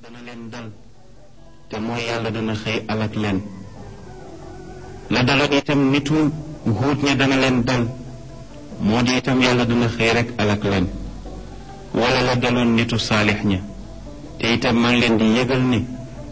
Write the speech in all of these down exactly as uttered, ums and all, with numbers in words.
dana leen dal te mooy yàlla dana xëy alak leen la daloon itam nitu Huud ña dana leen dal moo di itam yàlla dana xëy rek alak leen wala la daloon nitu Saalix ña te itam maa ngi leen di yëgal ni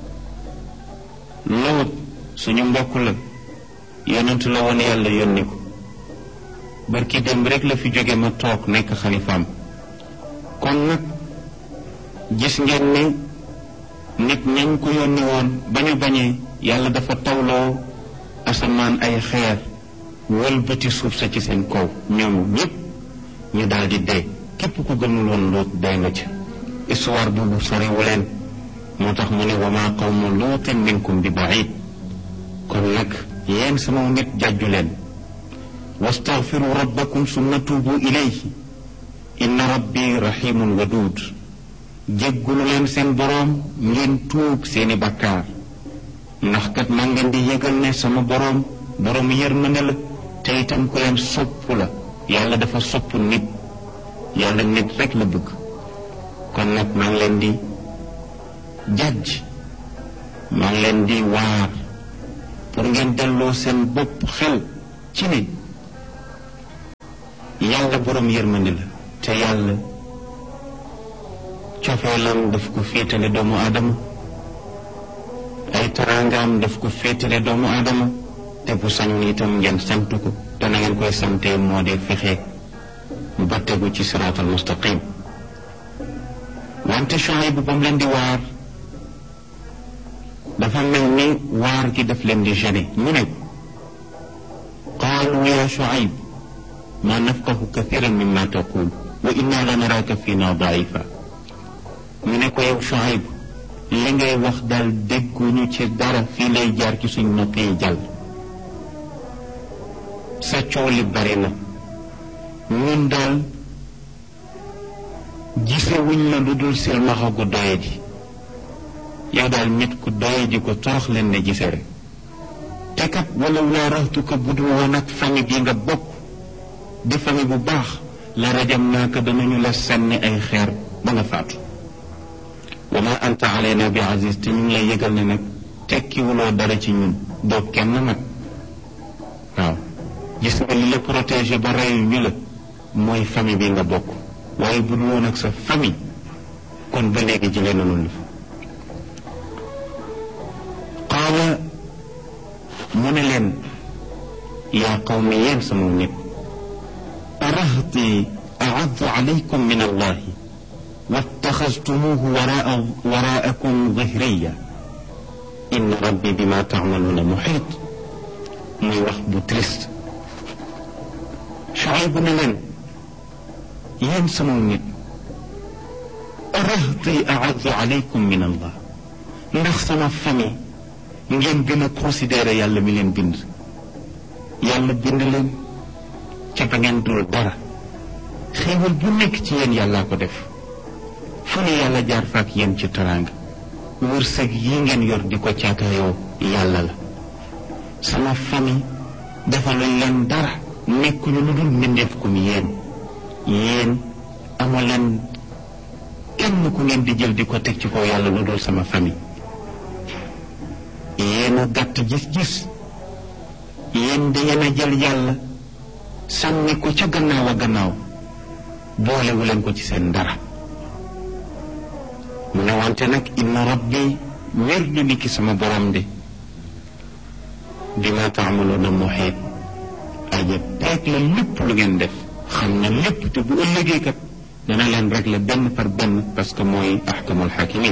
Loot suñu mbokk la yonent la woon yàlla yónni ko barki démb rek la fi jóge ma toog nekk xalifaam kon nag gis ngeen ne nit ñañ ko yónni woon ba ñu bañee yàlla dafa tawloo asamaan ay xeer wëlbati suuf sa ci seen kaw ñoom ñépp ñu daal di dee képp ku gëmul woon Luut dee nga ca histoire boobu soriwu leen moo tax mu ne wa maa qawmu luutin minkum bi baid kon nag yéen sama nit jàjju leen wastaghfiru rabbakum summa tuubu ilayhi inna rabbi rahimun waduud jéggulu leen seen boroom ngeen tuub seeni bakkaar ndax kat maa ngeen di yëgal ne sama boroom boroom yërmande la te itam ku leen sopp la yàlla dafa sopp nit yàlla nit rek la bëgg kon nag maa ngi leen di jàjj maa ngi leen di waar pour ngeen delloo seen bopp xel ci ne yàlla boroom yërmande la te yàlla cofeelam daf ko féetale doomu aadama ay taraangaam daf ko féetale doomu aadama te bu sañoon itam ngeen sant ko te na ngeen koy sante moo di fexe ba tegu ci siraatal mustaqim wante Shuayb bu bam leen di waar dafa mel ni waar gi daf leen di gêné ñu ne qaalu ya Shuayb ma nafqahu kathiran mimma taqul wa inna la naraka fina daifa ñu ne ko yow Shuayb li ngay wax daal dégguñu ci dara fii lay jaar ci suñ nopp yi jàll sa coow li bari na ñun daal gisewuñ la lu dul silmaxa gu doye ji yow daal nit ku doye ji ko torox leen ne gise rek te kat wala laa raxtu ko bu dul woon ak famille bi nga bokk di famille bu baax la rajam naaka danañu la sànni ay xeer ba nga faatu wa ma anta alayna bi aziz te ñu ngi lay yëgal ne nag tekkiwuloo dara ci ñun doo kenn nag waaw gis nga li la protégé ba reyu ñu la mooy famille bi nga bokk waaye bu dul woon ak sa famille kon ba léegi jëlee na loolu qaala mu ne leen yaa qawmi yéen sama nit arahti aaddu alaykum min allahi wattaxastumuuhu waraa waraakum zahriya inna rabbi bima taamaluuna muxiit muy wax bu triste Shuayb ne leen yéen sama nit arahti aaddu alaykum min allah ndax sama famille ngeen gën a considéré yàlla mi leen bind yàlla bind leen ca ba ngeen dul dara xéewal bu nekk ci yéen yàllaa ko def fu ne yàlla jaar faak yéen ci teraanga wërsëg yi ngeen yor di ko caakayoo yàlla la sama famille defaluñ leen dara nekkuñu lu dul mbindeef kum yéen yéen amoo leen kenn ku ngeen di jël di ko teg ci kaw yàlla lu dul sama famille yéen a gàtt gis-gis yéen da yéen a jël yàlla sànni ko ca gannaaw a gannaaw boolewu leen ko ci seen dara mu ne wante nag inna rabbi wér na ni ki sama borom de bima taamaluuna muhiit aja peeg la lépp lu ngeen def xam na lépp te bu ëllëgee kat dana leen régler benn par benn parce que mooy ahkamul hakimin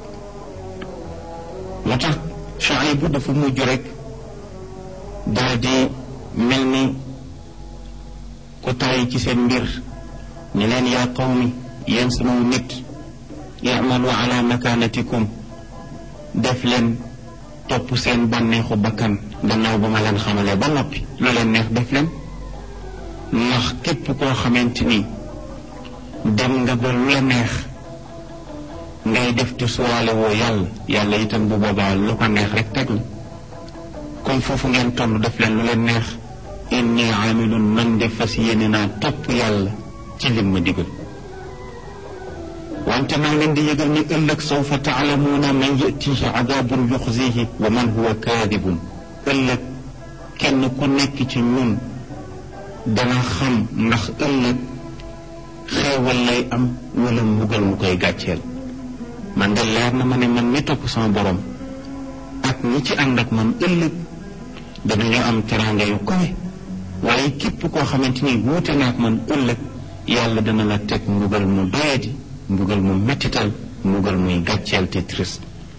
moo tax Shuayb bu dafa mujj rek daal di mel ni ku taay ci seen mbir ne leen yaa qawmi yéen sama nit i'malu ala makanatikum def leen topp seen bànneexu bakkan gannaaw ba ma leen xamalee ba noppi lu leen neex def leen ndax képp koo xamante ni dem nga ba lu la neex ngay def te suwaale woo yàlla yàlla itam bu boobaa lu ko neex rek teg la comme foofu ngeen toll def leen lu leen neex inni amilun man de fas yéene naa topp yàlla ci lim ma digal wante maa ngi leen di yëgal ni ëllëg sawfa taalamuuna man yatihi adabun yuxzihi wa man huwa kaadibun ëllëg kenn ku nekk ci ñun dana xam ndax ëllëg xeewal lay am wala mbugal mu koy gàcceel man de leer na ma ne man mi topp sama borom ak ñi ci ànd ak man ëllëg danañu am teraanga yu kowe waaye képp koo xamante ni wuute na ak man ëllëg yàlla dana la teg mbugal mu doyadi mbugal mu mettital mbugal muy gàcceel te triste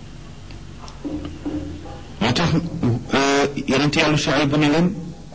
moo tax yonent yàlla Shuayb bu ne leen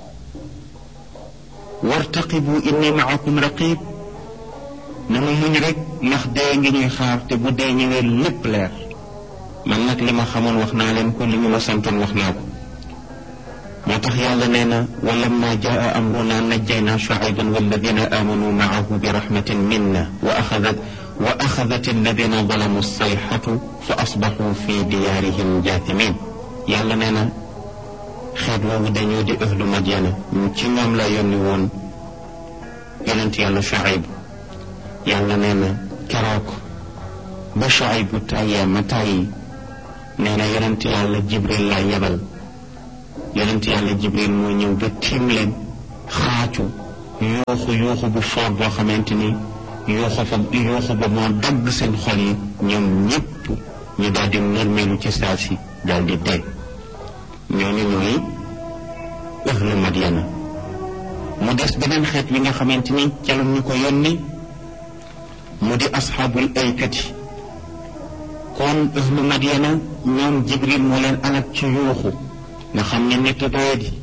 wartaqibu inni maakum raqib nanu muñ rek ndax dee ngi ñuy xaar te bu dee ñëwee lépp leer man nag li ma xamoon wax naa leen ko li ñu ma santoon wax naa ko moo tax yàlla nee na wa lamma jaa amruna najjayna Shuayban walladina amanu maahu bi rahmatin minna wa axadat wa axadat alladina zalamu sayxatu fa asbaxu fi diyaarihim jaathimin yàlla nee na xeet woowu dañoo di ahlu Madyana ci ñoom la yónni woon yonent yàlla Shuayb yàlla nee na keroog ba Shuayb bu tàyyee ma tàyyi nee na yonent yàlla Jibril laa yebal yonent yàlla Jibril moo ñëw ba tiim leen xaacu yuuxu yuuxu bu foor boo xamante ni yuuxu fa yuuxu ba moo dagg seen xol yi ñoom ñëpp ñu daal di nërmeelu ci saa si daal di dee ñooñu ñooy ahlu Madyana mu des beneen xeet wi nga xamante ni ca la ñu ko yónni mu di asxaabul aykati kon ahlu Madyana ñoom Jibril moo leen alak ci yuuxu nga xam ne nit a doyadi